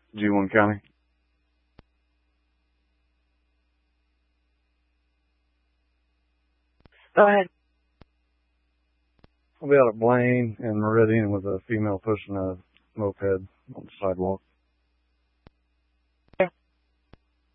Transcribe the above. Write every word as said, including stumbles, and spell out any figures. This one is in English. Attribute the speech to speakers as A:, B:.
A: G one County.
B: Go ahead.
A: I'll be out at Blaine and Meridian with a female pushing a moped on the sidewalk.